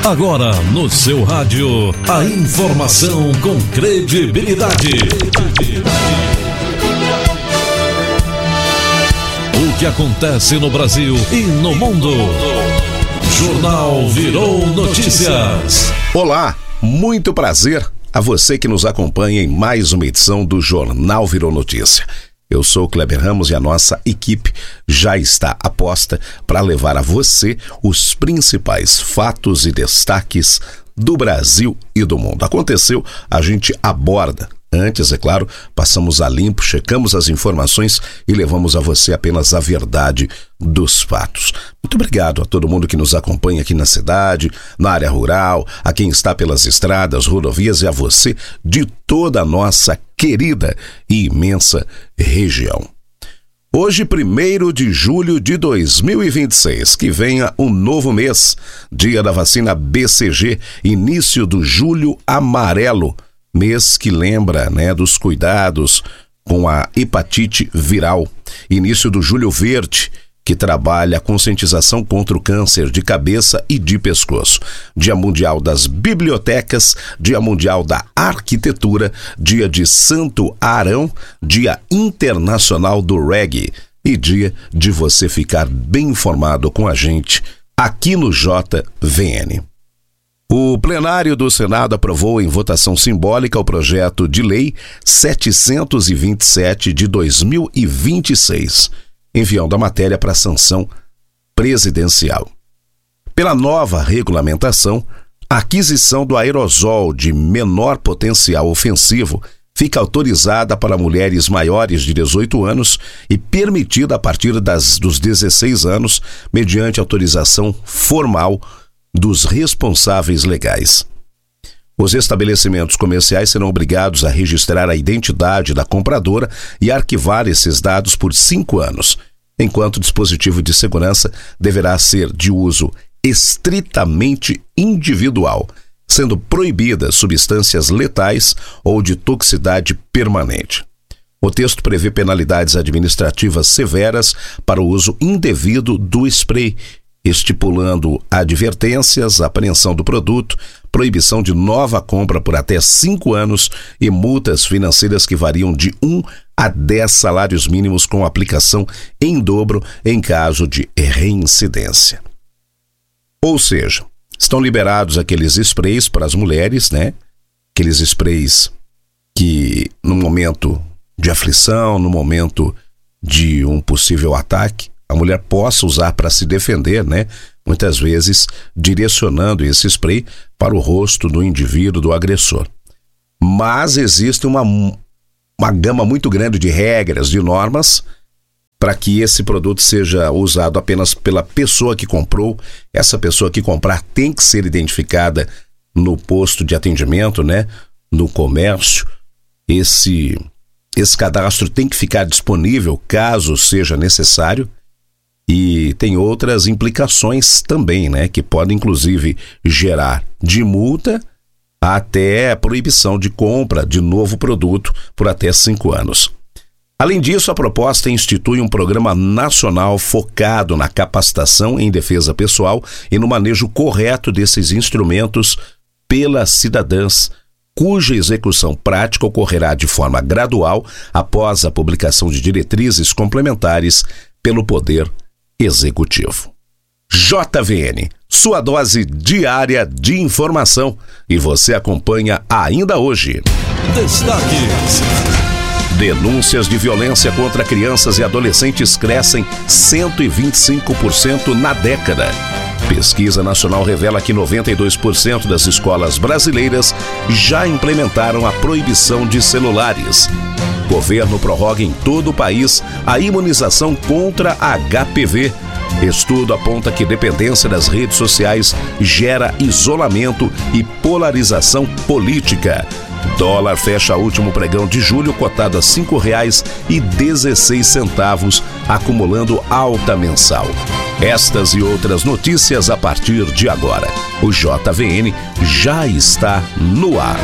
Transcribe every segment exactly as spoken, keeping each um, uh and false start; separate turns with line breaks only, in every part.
Agora no seu rádio, a informação com credibilidade. O que acontece no Brasil e no mundo. Jornal Virou Notícias.
Olá, muito prazer a você que nos acompanha em mais uma edição do Jornal Virou Notícia. Eu sou o Kleber Ramos e a nossa equipe já está a posta para levar a você os principais fatos e destaques do Brasil e do mundo. Aconteceu, a gente aborda. Antes, é claro, passamos a limpo, checamos as informações e levamos a você apenas a verdade dos fatos. Muito obrigado a todo mundo que nos acompanha aqui na cidade, na área rural, a quem está pelas estradas, rodovias e a você de toda a nossa querida e imensa região. Hoje, primeiro de julho de dois mil e vinte e seis, que venha um novo mês, dia da vacina B C G, início do Julho Amarelo, mês que lembra, né, dos cuidados com a hepatite viral. Início do Julho Verde, que trabalha a conscientização contra o câncer de cabeça e de pescoço. Dia Mundial das Bibliotecas, Dia Mundial da Arquitetura, Dia de Santo Arão, Dia Internacional do Reggae e dia de você ficar bem informado com a gente aqui no J V N. O plenário do Senado aprovou em votação simbólica o projeto de lei setecentos e vinte e sete de dois mil e vinte e seis, enviando a matéria para sanção presidencial. Pela nova regulamentação, a aquisição do aerosol de menor potencial ofensivo fica autorizada para mulheres maiores de dezoito anos e permitida a partir das, dos dezesseis anos, mediante autorização formal dos responsáveis legais. Os estabelecimentos comerciais serão obrigados a registrar a identidade da compradora e arquivar esses dados por cinco anos, enquanto o dispositivo de segurança deverá ser de uso estritamente individual, sendo proibidas substâncias letais ou de toxicidade permanente. O texto prevê penalidades administrativas severas para o uso indevido do spray, estipulando advertências, apreensão do produto, proibição de nova compra por até cinco anos e multas financeiras que variam de um a dez salários mínimos com aplicação em dobro em caso de reincidência. Ou seja, estão liberados aqueles sprays para as mulheres, né? Aqueles sprays que no momento de aflição, no momento de um possível ataque, a mulher possa usar para se defender, né? Muitas vezes direcionando esse spray para o rosto do indivíduo, do agressor. Mas existe uma, uma gama muito grande de regras, de normas, para que esse produto seja usado apenas pela pessoa que comprou. Essa pessoa que comprar tem que ser identificada no posto de atendimento, né? No comércio. Esse, esse cadastro tem que ficar disponível caso seja necessário. E tem outras implicações também, né? Que podem, inclusive, gerar de multa até a proibição de compra de novo produto por até cinco anos. Além disso, a proposta institui um programa nacional focado na capacitação em defesa pessoal e no manejo correto desses instrumentos pelas cidadãs, cuja execução prática ocorrerá de forma gradual após a publicação de diretrizes complementares pelo Poder Executivo. J V N, sua dose diária de informação, e você acompanha ainda hoje.
Destaques.
Denúncias de violência contra crianças e adolescentes crescem cento e vinte e cinco por cento na década. Pesquisa nacional revela que noventa e dois por cento das escolas brasileiras já implementaram a proibição de celulares. Governo prorroga em todo o país a imunização contra H P V. Estudo aponta que dependência das redes sociais gera isolamento e polarização política. Dólar fecha último pregão de julho cotado a cinco reais e dezesseis centavos, acumulando alta mensal. Estas e outras notícias a partir de agora. O J V N já está no ar.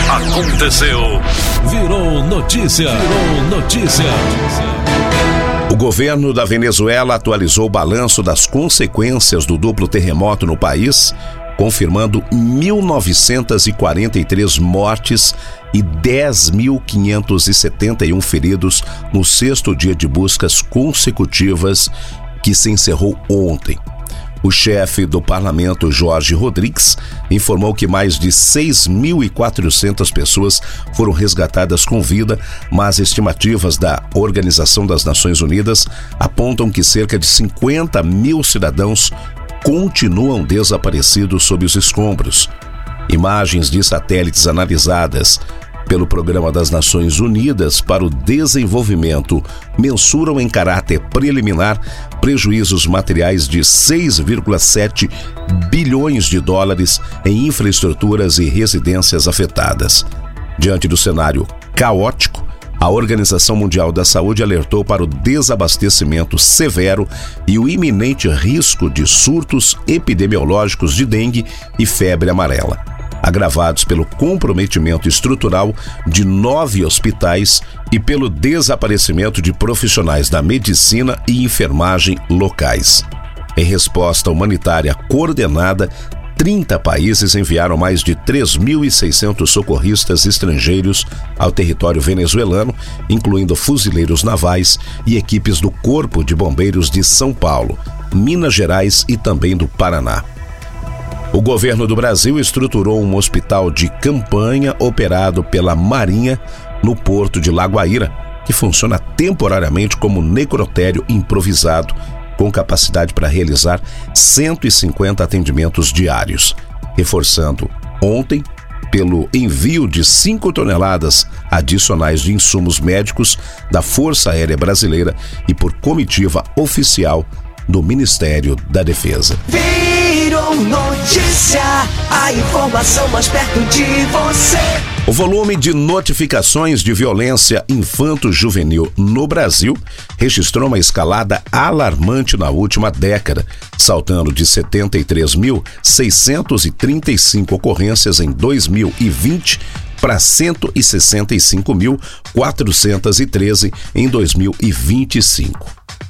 Aconteceu. Virou notícia. Virou notícia.
O governo da Venezuela atualizou o balanço das consequências do duplo terremoto no país, confirmando mil novecentas e quarenta e três mortes e dez mil quinhentos e setenta e um feridos no sexto dia de buscas consecutivas que se encerrou ontem. O chefe do parlamento, Jorge Rodrigues, informou que mais de seis mil e quatrocentas pessoas foram resgatadas com vida, mas estimativas da Organização das Nações Unidas apontam que cerca de cinquenta mil cidadãos continuam desaparecidos sob os escombros. Imagens de satélites analisadas pelo Programa das Nações Unidas para o Desenvolvimento mensuram em caráter preliminar prejuízos materiais de seis vírgula sete bilhões de dólares em infraestruturas e residências afetadas. Diante do cenário caótico, a Organização Mundial da Saúde alertou para o desabastecimento severo e o iminente risco de surtos epidemiológicos de dengue e febre amarela, agravados pelo comprometimento estrutural de nove hospitais e pelo desaparecimento de profissionais da medicina e enfermagem locais. Em resposta humanitária coordenada, trinta países enviaram mais de três mil e seiscentos socorristas estrangeiros ao território venezuelano, incluindo fuzileiros navais e equipes do Corpo de Bombeiros de São Paulo, Minas Gerais e também do Paraná. O governo do Brasil estruturou um hospital de campanha operado pela Marinha no porto de Lagoaíra, que funciona temporariamente como necrotério improvisado, com capacidade para realizar cento e cinquenta atendimentos diários, reforçando ontem pelo envio de cinco toneladas adicionais de insumos médicos da Força Aérea Brasileira e por comitiva oficial do Ministério da Defesa.
Virou notícia, a informação mais perto de você.
O volume de notificações de violência infanto-juvenil no Brasil registrou uma escalada alarmante na última década, saltando de setenta e três mil seiscentos e trinta e cinco ocorrências em dois mil e vinte para cento e sessenta e cinco mil quatrocentos e treze em dois mil e vinte e cinco.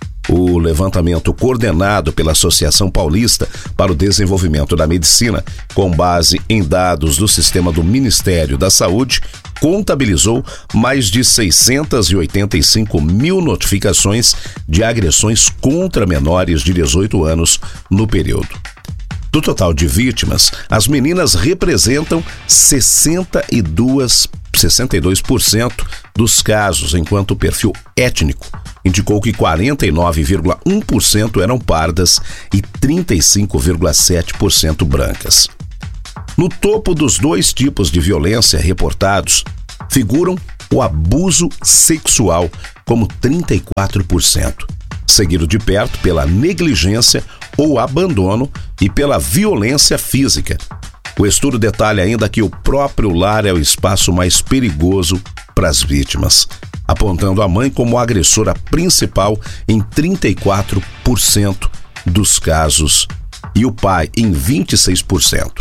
O levantamento coordenado pela Associação Paulista para o Desenvolvimento da Medicina, com base em dados do sistema do Ministério da Saúde, contabilizou mais de seiscentos e oitenta e cinco mil notificações de agressões contra menores de dezoito anos no período. Do total de vítimas, as meninas representam sessenta e dois por cento dos casos, enquanto o perfil étnico indicou que quarenta e nove vírgula um por cento eram pardas e trinta e cinco vírgula sete por cento brancas. No topo dos dois tipos de violência reportados, figuram o abuso sexual, como trinta e quatro por cento, seguido de perto pela negligência ou abandono e pela violência física. O estudo detalha ainda que o próprio lar é o espaço mais perigoso para as vítimas, apontando a mãe como agressora principal em trinta e quatro por cento dos casos e o pai em vinte e seis por cento.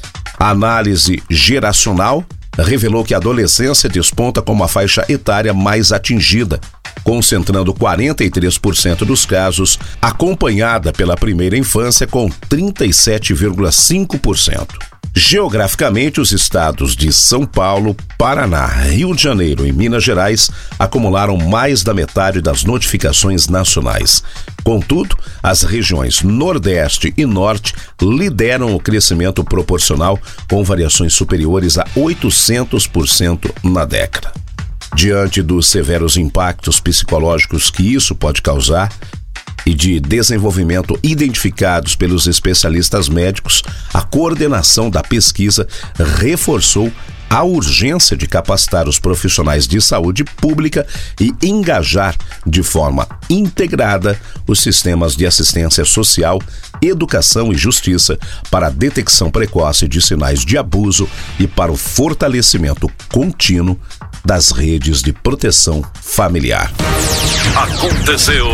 A análise geracional revelou que a adolescência desponta como a faixa etária mais atingida, concentrando quarenta e três por cento dos casos, acompanhada pela primeira infância com trinta e sete vírgula cinco por cento. Geograficamente, os estados de São Paulo, Paraná, Rio de Janeiro e Minas Gerais acumularam mais da metade das notificações nacionais. Contudo, as regiões Nordeste e Norte lideram o crescimento proporcional, com variações superiores a oitocentos por cento na década. Diante dos severos impactos psicológicos que isso pode causar e de desenvolvimento identificados pelos especialistas médicos, a coordenação da pesquisa reforçou a urgência de capacitar os profissionais de saúde pública e engajar de forma integrada os sistemas de assistência social, educação e justiça para a detecção precoce de sinais de abuso e para o fortalecimento contínuo das redes de proteção familiar.
Aconteceu,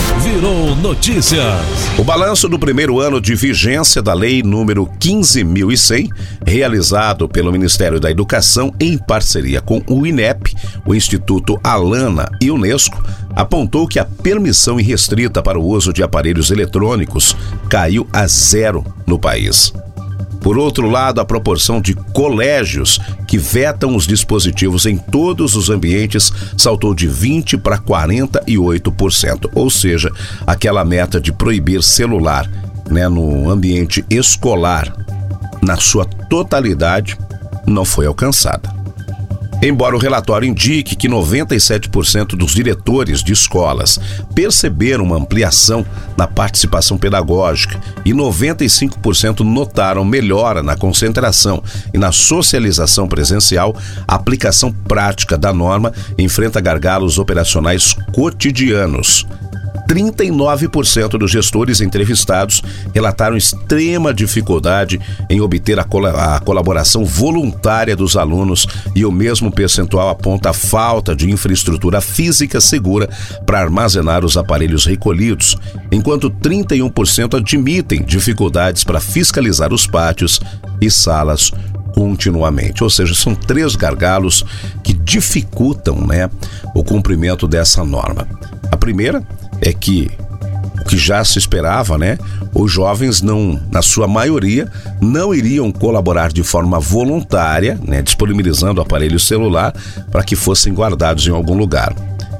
virou notícia.
O balanço do primeiro ano de vigência da Lei número quinze mil e cem, realizado pelo Ministério da Educação em parceria com o INEP, o Instituto Alana e Unesco, apontou que a permissão irrestrita para o uso de aparelhos eletrônicos caiu a zero no país. Por outro lado, a proporção de colégios que vetam os dispositivos em todos os ambientes saltou de vinte para quarenta e oito por cento, ou seja, aquela meta de proibir celular, né, no ambiente escolar, na sua totalidade, não foi alcançada. Embora o relatório indique que noventa e sete por cento dos diretores de escolas perceberam uma ampliação na participação pedagógica e noventa e cinco por cento notaram melhora na concentração e na socialização presencial, a aplicação prática da norma enfrenta gargalos operacionais cotidianos. trinta e nove por cento dos gestores entrevistados relataram extrema dificuldade em obter a, col- a colaboração voluntária dos alunos e o mesmo percentual aponta a falta de infraestrutura física segura para armazenar os aparelhos recolhidos, enquanto trinta e um por cento admitem dificuldades para fiscalizar os pátios e salas continuamente. Ou seja, são três gargalos que dificultam, né, o cumprimento dessa norma. A primeira é que o que já se esperava, né? Os jovens não, na sua maioria, não iriam colaborar de forma voluntária, né? Disponibilizando o aparelho celular para que fossem guardados em algum lugar.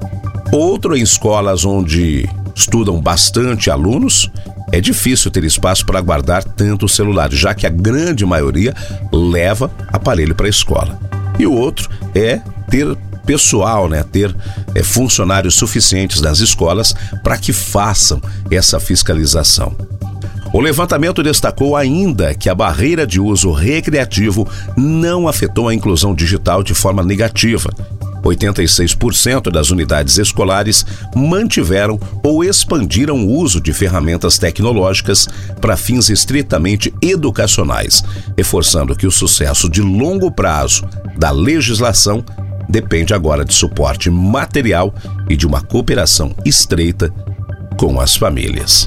Outro, em escolas onde estudam bastante alunos, é difícil ter espaço para guardar tanto o celular, já que a grande maioria leva aparelho para a escola. E o outro é ter pessoal, né, ter é, funcionários suficientes nas escolas para que façam essa fiscalização. O levantamento destacou ainda que a barreira de uso recreativo não afetou a inclusão digital de forma negativa. oitenta e seis por cento das unidades escolares mantiveram ou expandiram o uso de ferramentas tecnológicas para fins estritamente educacionais, reforçando que o sucesso de longo prazo da legislação depende agora de suporte material e de uma cooperação estreita com as famílias.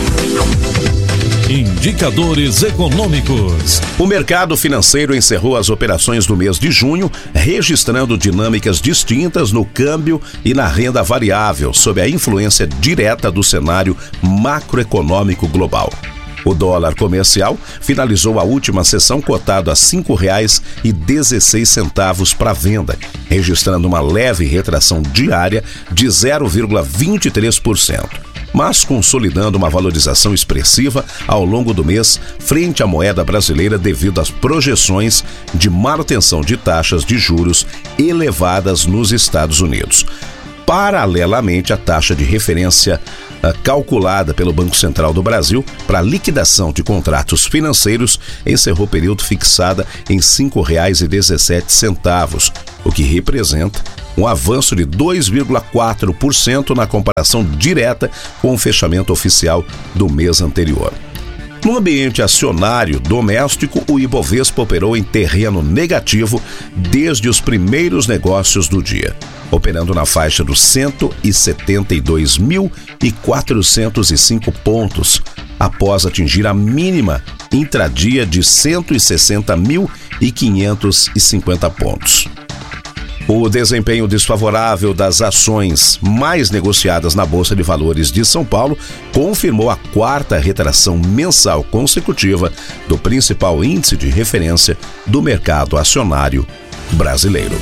Indicadores econômicos.
O mercado financeiro encerrou as operações do mês de junho, registrando dinâmicas distintas no câmbio e na renda variável, sob a influência direta do cenário macroeconômico global. O dólar comercial finalizou a última sessão cotado a cinco reais e dezesseis centavos para venda, registrando uma leve retração diária de zero vírgula vinte e três por cento, mas consolidando uma valorização expressiva ao longo do mês frente à moeda brasileira devido às projeções de manutenção de taxas de juros elevadas nos Estados Unidos. Paralelamente, a taxa de referência calculada pelo Banco Central do Brasil para liquidação de contratos financeiros encerrou o período fixada em cinco reais e dezessete centavos, o que representa um avanço de dois vírgula quatro por cento na comparação direta com o fechamento oficial do mês anterior. No ambiente acionário doméstico, o Ibovespa operou em terreno negativo desde os primeiros negócios do dia, operando na faixa dos cento e setenta e dois mil e quatrocentos e cinco pontos, após atingir a mínima intradia de cento e sessenta mil e quinhentos e cinquenta pontos. O desempenho desfavorável das ações mais negociadas na Bolsa de Valores de São Paulo confirmou a quarta retração mensal consecutiva do principal índice de referência do mercado acionário brasileiro.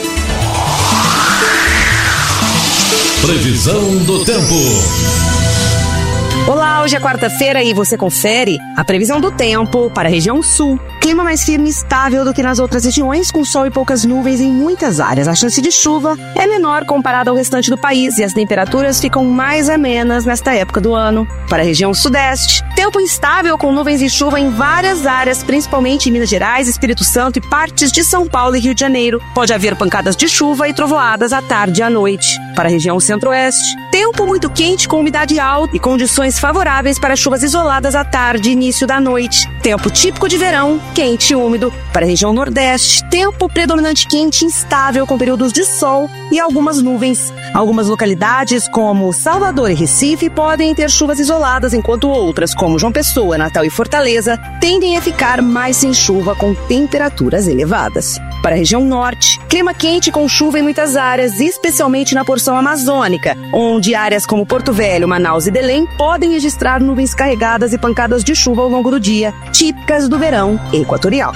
Previsão do tempo.
Olá, hoje é quarta-feira e você confere a previsão do tempo para a região sul. Clima mais firme e estável do que nas outras regiões, com sol e poucas nuvens em muitas áreas. A chance de chuva é menor comparada ao restante do país e as temperaturas ficam mais amenas nesta época do ano. Para a região sudeste, tempo instável com nuvens e chuva em várias áreas, principalmente em Minas Gerais, Espírito Santo e partes de São Paulo e Rio de Janeiro. Pode haver pancadas de chuva e trovoadas à tarde e à noite. Para a região centro-oeste, tempo muito quente com umidade alta e condições favoráveis para chuvas isoladas à tarde e início da noite. Tempo típico de verão, quente e úmido. Para a região nordeste, tempo predominante quente e instável com períodos de sol e algumas nuvens. Algumas localidades, como Salvador e Recife, podem ter chuvas isoladas, enquanto outras, como João Pessoa, Natal e Fortaleza, tendem a ficar mais sem chuva com temperaturas elevadas. Para a região norte, clima quente com chuva em muitas áreas, especialmente na porção amazônica, onde áreas como Porto Velho, Manaus e Belém podem registrar nuvens carregadas e pancadas de chuva ao longo do dia, típicas do verão equatorial.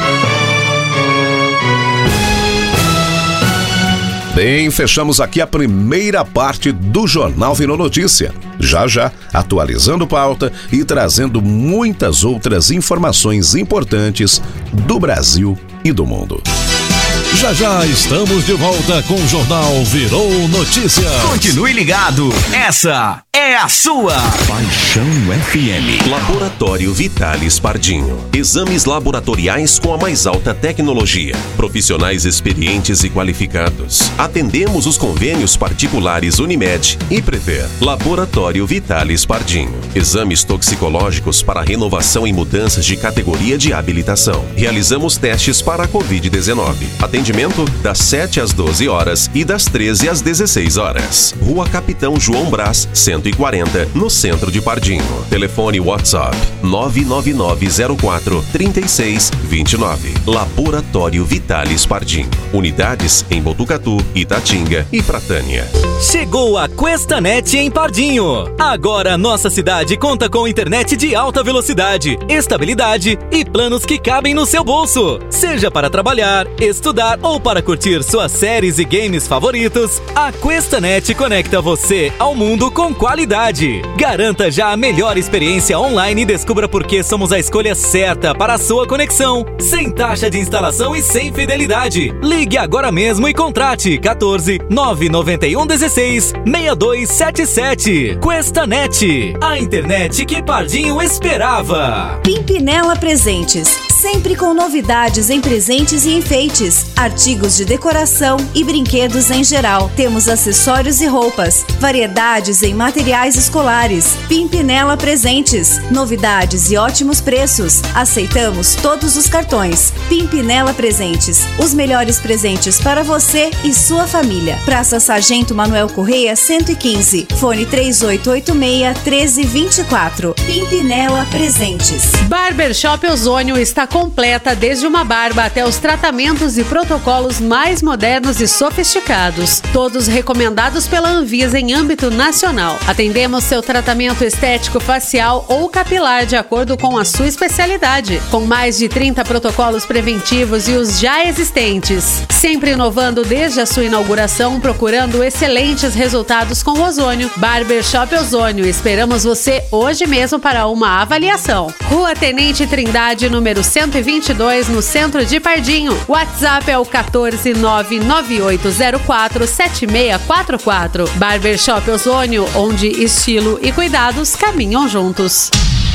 Bem, fechamos aqui a primeira parte do Jornal Virou Notícia. Já já, atualizando pauta e trazendo muitas outras informações importantes do Brasil e do mundo.
Já já estamos de volta com o Jornal Virou Notícias.
Continue ligado, essa é a sua
Paixão F M. Laboratório Vitalis Pardinho. Exames laboratoriais com a mais alta tecnologia. Profissionais experientes e qualificados. Atendemos os convênios particulares Unimed e Prever. Laboratório Vitalis Pardinho. Exames toxicológicos para renovação e mudanças de categoria de habilitação. Realizamos testes para a covid dezenove. Atendimento das sete às doze horas e das treze às dezesseis horas. Rua Capitão João Brás, cento e quarenta, no centro de Pardinho. Telefone WhatsApp nove nove nove zero quatro três seis dois nove. Laboratório Vitalis Pardinho. Unidades em Botucatu, Itatinga e Pratânia.
Chegou a Questanet em Pardinho. Agora nossa cidade conta com internet de alta velocidade, estabilidade e planos que cabem no seu bolso. Seja para trabalhar, estudar ou para curtir suas séries e games favoritos, a Questanet conecta você ao mundo com qualidade. Garanta já a melhor experiência online e descubra por que somos a escolha certa para a sua conexão. Sem taxa de instalação e sem fidelidade. Ligue agora mesmo e contrate quatorze, nove nove um, dezesseis, seis dois sete sete. Questanet, a internet que Pardinho esperava.
Pimpinela Presentes, sempre com novidades em presentes e enfeites, artigos de decoração e brinquedos em geral. Temos acessórios e roupas, variedades em materiais escolares. Pimpinela Presentes, novidades e ótimos preços. Aceitamos todos os cartões. Pimpinela Presentes, os melhores presentes para você e sua família. Praça Sargento Manuel Correia, cento e quinze. Fone três oito oito seis, um três dois quatro. Pimpinela Presentes.
Barbershop Ozônio está completa, desde uma barba até os tratamentos e protocolos mais modernos e sofisticados, todos recomendados pela Anvisa em âmbito nacional. Atendemos seu tratamento estético facial ou capilar de acordo com a sua especialidade, com mais de trinta protocolos preventivos e os já existentes, sempre inovando desde a sua inauguração, procurando excelentes resultados com o ozônio. Barbershop Ozônio, esperamos você hoje mesmo para uma avaliação. Rua Tenente Trindade, número cento e vinte e dois, no centro de Pardinho. WhatsApp é o quatorze, nove nove oito zero quatro, sete seis quatro quatro. Barbershop Ozônio, onde estilo e cuidados caminham juntos.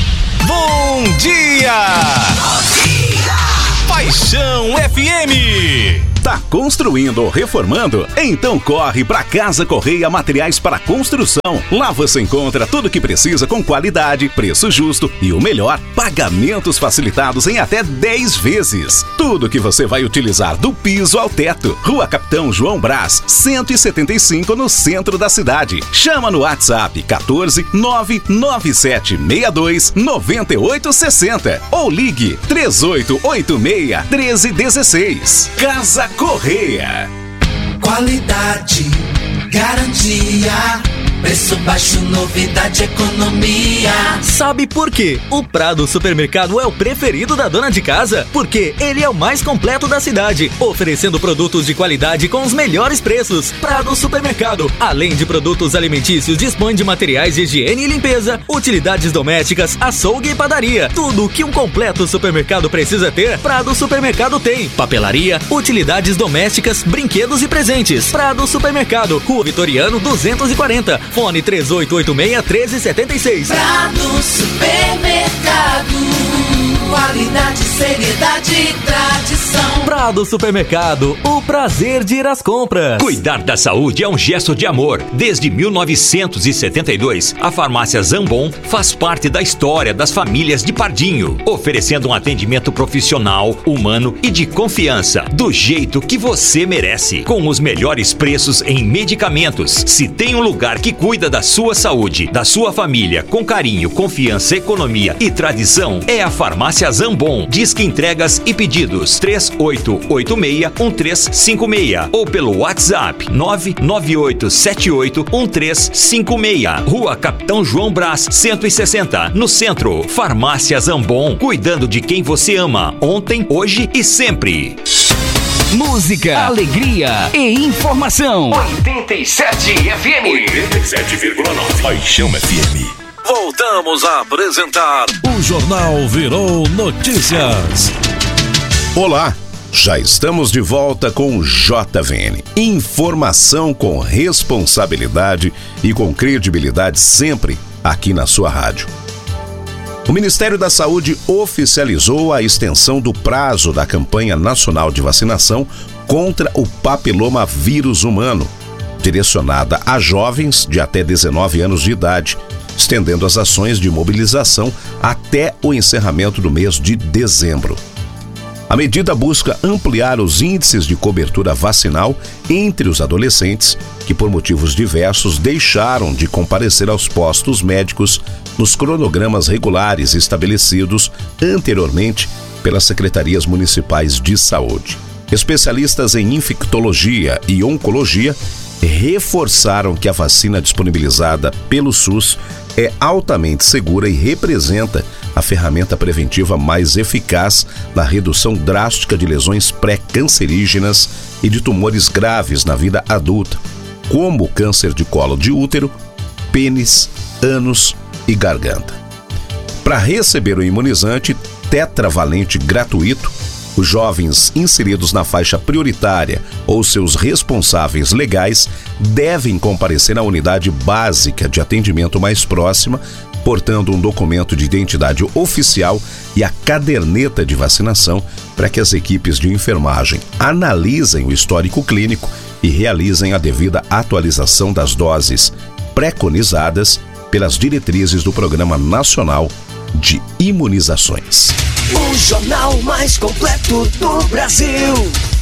Bom dia! Bom dia! Paixão F M.
Tá construindo ou reformando? Então corre para Casa Correia Materiais para Construção. Lá você encontra tudo o que precisa com qualidade, preço justo e o melhor, pagamentos facilitados em até dez vezes. Tudo que você vai utilizar do piso ao teto. Rua Capitão João Brás, cento e setenta e cinco, no centro da cidade. Chama no WhatsApp quatorze, nove nove sete seis dois, nove oito seis zero ou ligue três oito oito seis, um três um seis. Casa Correia.
Qualidade, garantia, preço baixo, novidade, economia.
Sabe por quê? O Prado Supermercado é o preferido da dona de casa, porque ele é o mais completo da cidade, oferecendo produtos de qualidade com os melhores preços. Prado Supermercado, além de produtos alimentícios, dispõe de materiais de higiene e limpeza, utilidades domésticas, açougue e padaria. Tudo o que um completo supermercado precisa ter, Prado Supermercado tem. Papelaria, utilidades domésticas, brinquedos e presentes. Prado Supermercado, Rua Vitoriano duzentos e quarenta. Fone três oito oito seis, um três sete seis.
Prado Supermercado, qualidade, seriedade e tradição.
Prado Supermercado, o prazer de ir às compras.
Cuidar da saúde é um gesto de amor. Desde mil novecentos e setenta e dois, a farmácia Zambon faz parte da história das famílias de Pardinho, oferecendo um atendimento profissional, humano e de confiança, do jeito que você merece, com os melhores preços em medicamentos. Se tem um lugar que cuida da sua saúde, da sua família, com carinho, confiança, economia e tradição, é a farmácia Zambon. Disque entregas e pedidos três três oito oito seis, um três cinco seis ou pelo WhatsApp nove nove oito sete oito um três cinco seis. Rua Capitão João Brás, cento e sessenta, no centro. Farmácia Zambon, cuidando de quem você ama, ontem, hoje e sempre.
Música, alegria e informação.
oitenta e sete F M.
oitenta e sete vírgula nove. Paixão F M. Voltamos a apresentar o Jornal Virou Notícias.
Olá, já estamos de volta com o J V N. Informação com responsabilidade e com credibilidade sempre aqui na sua rádio. O Ministério da Saúde oficializou a extensão do prazo da campanha nacional de vacinação contra o papiloma vírus humano, direcionada a jovens de até dezenove anos de idade, estendendo as ações de mobilização até o encerramento do mês de dezembro. A medida busca ampliar os índices de cobertura vacinal entre os adolescentes que, por motivos diversos, deixaram de comparecer aos postos médicos nos cronogramas regulares estabelecidos anteriormente pelas secretarias municipais de saúde. Especialistas em infectologia e oncologia reforçaram que a vacina disponibilizada pelo SUS é altamente segura e representa a ferramenta preventiva mais eficaz na redução drástica de lesões pré-cancerígenas e de tumores graves na vida adulta, como o câncer de colo de útero, pênis, ânus e garganta. Para receber o imunizante tetravalente gratuito, os jovens inseridos na faixa prioritária ou seus responsáveis legais devem comparecer à unidade básica de atendimento mais próxima, portando um documento de identidade oficial e a caderneta de vacinação para que as equipes de enfermagem analisem o histórico clínico e realizem a devida atualização das doses preconizadas pelas diretrizes do Programa Nacional de Imunizações.
O jornal mais completo do Brasil.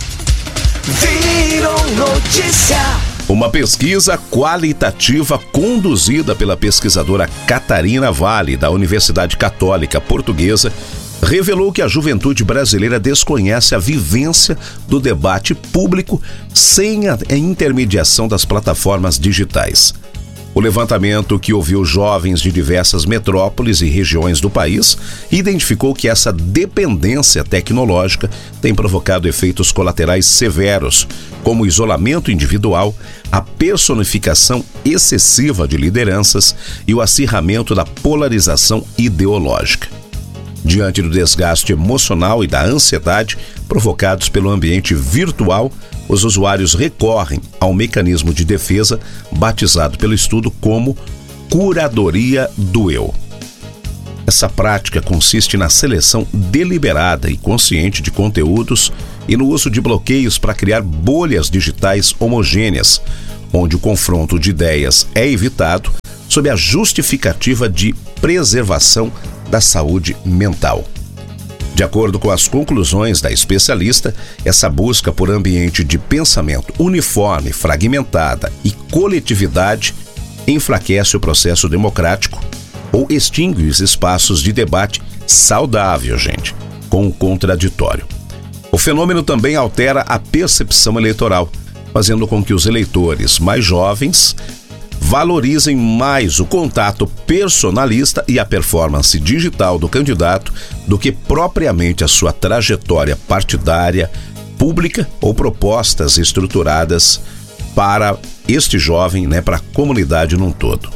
Virou Notícia.
Uma pesquisa qualitativa conduzida pela pesquisadora Catarina Vale, da Universidade Católica Portuguesa, revelou que a juventude brasileira desconhece a vivência do debate público sem a intermediação das plataformas digitais. O levantamento, que ouviu jovens de diversas metrópoles e regiões do país, identificou que essa dependência tecnológica tem provocado efeitos colaterais severos, como o isolamento individual, a personificação excessiva de lideranças e o acirramento da polarização ideológica. Diante do desgaste emocional e da ansiedade provocados pelo ambiente virtual, os usuários recorrem ao mecanismo de defesa batizado pelo estudo como curadoria do eu. Essa prática consiste na seleção deliberada e consciente de conteúdos e no uso de bloqueios para criar bolhas digitais homogêneas, onde o confronto de ideias é evitado sob a justificativa de preservação da saúde mental. De acordo com as conclusões da especialista, essa busca por ambiente de pensamento uniforme, fragmentada e coletividade enfraquece o processo democrático ou extingue os espaços de debate saudável, gente, com o contraditório. O fenômeno também altera a percepção eleitoral, fazendo com que os eleitores mais jovens valorizem mais o contato personalista e a performance digital do candidato do que propriamente a sua trajetória partidária, pública ou propostas estruturadas para este jovem, né, para a comunidade num todo.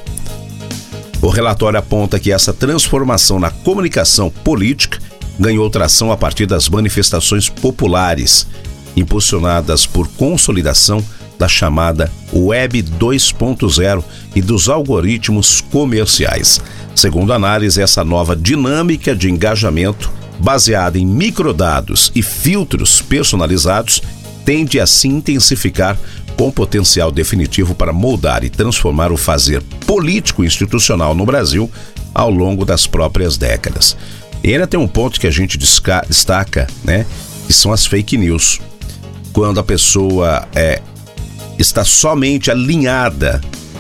O relatório aponta que essa transformação na comunicação política ganhou tração a partir das manifestações populares, impulsionadas por consolidação da chamada Web dois ponto zero e dos algoritmos comerciais. Segundo a análise, essa nova dinâmica de engajamento, baseada em microdados e filtros personalizados, tende a se intensificar com potencial definitivo para moldar e transformar o fazer político institucional no Brasil ao longo das próprias décadas. E ainda tem um ponto que a gente destaca, né, que são as fake news. Quando a pessoa é está somente alinhada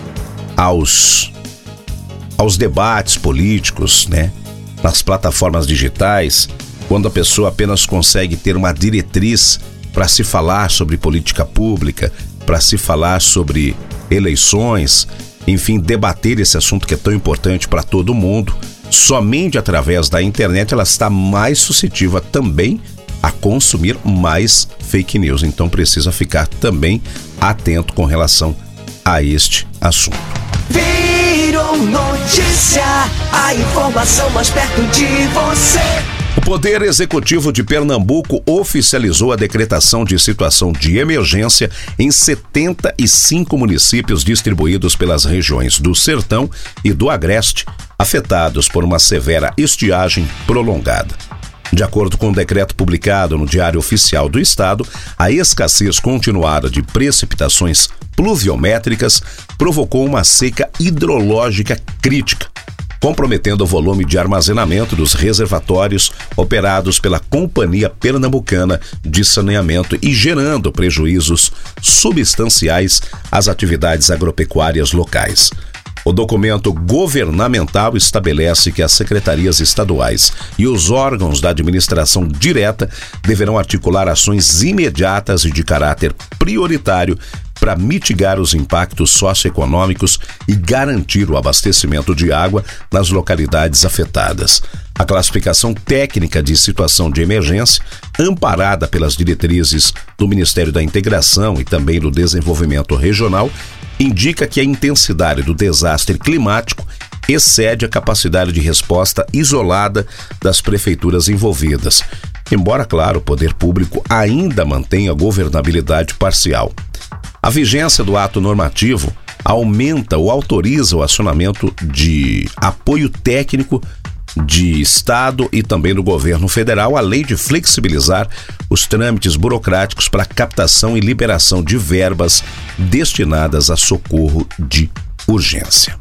aos, aos debates políticos, né, nas plataformas digitais, quando a pessoa apenas consegue ter uma diretriz para se falar sobre política pública, para se falar sobre eleições, enfim, debater esse assunto que é tão importante para todo mundo, somente através da internet ela está mais suscetível também a consumir mais fake news. Então precisa ficar também atento com relação a este assunto.
Virou notícia, a informação mais perto de você.
O Poder Executivo de Pernambuco oficializou a decretação de situação de emergência em setenta e cinco municípios distribuídos pelas regiões do Sertão e do Agreste, afetados por uma severa estiagem prolongada. De acordo com o decreto publicado no Diário Oficial do Estado, a escassez continuada de precipitações pluviométricas provocou uma seca hidrológica crítica, comprometendo o volume de armazenamento dos reservatórios operados pela Companhia Pernambucana de Saneamento e gerando prejuízos substanciais às atividades agropecuárias locais. O documento governamental estabelece que as secretarias estaduais e os órgãos da administração direta deverão articular ações imediatas e de caráter prioritário para mitigar os impactos socioeconômicos e garantir o abastecimento de água nas localidades afetadas. A classificação técnica de situação de emergência, amparada pelas diretrizes do Ministério da Integração e também do Desenvolvimento Regional, indica que a intensidade do desastre climático excede a capacidade de resposta isolada das prefeituras envolvidas, embora, claro, o poder público ainda mantenha governabilidade parcial. A vigência do ato normativo aumenta ou autoriza o acionamento de apoio técnico de Estado e também do governo federal, além de flexibilizar os trâmites burocráticos para captação e liberação de verbas destinadas a socorro de urgência.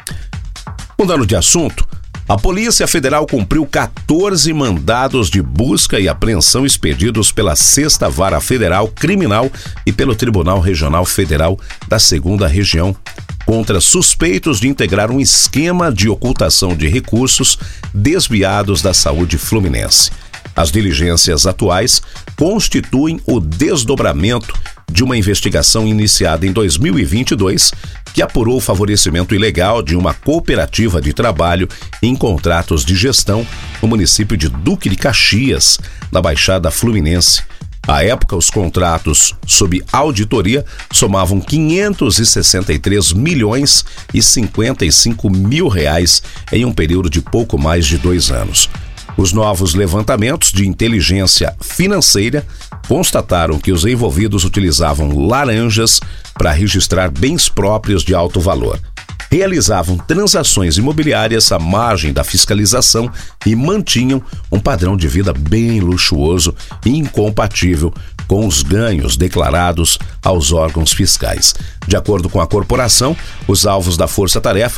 Mudando de assunto, a Polícia Federal cumpriu quatorze mandados de busca e apreensão expedidos pela Sexta Vara Federal Criminal e pelo Tribunal Regional Federal da Segunda Região, contra suspeitos de integrar um esquema de ocultação de recursos desviados da saúde fluminense. As diligências atuais constituem o desdobramento de uma investigação iniciada em dois mil e vinte e dois, que apurou o favorecimento ilegal de uma cooperativa de trabalho em contratos de gestão no município de Duque de Caxias, na Baixada Fluminense. À época, os contratos sob auditoria somavam quinhentos e sessenta e três milhões e cinquenta e cinco mil reais em um período de pouco mais de dois anos. Os novos levantamentos de inteligência financeira constataram que os envolvidos utilizavam laranjas para registrar bens próprios de alto valor, realizavam transações imobiliárias à margem da fiscalização e mantinham um padrão de vida bem luxuoso e incompatível com os ganhos declarados aos órgãos fiscais. De acordo com a corporação, os alvos da força-tarefa